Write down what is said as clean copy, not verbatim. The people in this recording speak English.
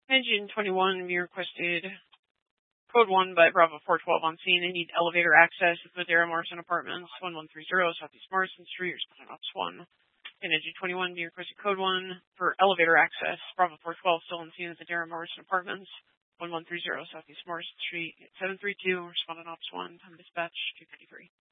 Engine 21, we requested code 1 by Bravo 412 on scene. They need elevator access at Madera Morrison Apartments, 1130 Southeast Morrison Street, responding Ops 1. And Engine 21, we requested code 1 for elevator access. Bravo 412 still on scene at the Madera Morrison Apartments, 1130 Southeast Morrison Street, 732, responding Ops 1, time dispatch 253.